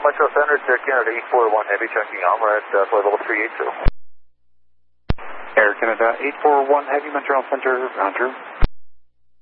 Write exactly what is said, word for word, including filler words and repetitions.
Montreal Center, it's Air Canada eight four one Heavy checking on. We're at uh, flight level three eight two. Air Canada eight four one Heavy, Montreal Center, roger.